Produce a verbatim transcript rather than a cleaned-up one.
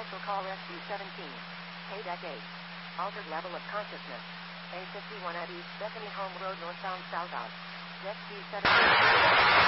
Commercial call S G seventeen. K eight. Altered level of consciousness. A fifty-one at East Bethany Home Road northbound south out. Jet C seventeen.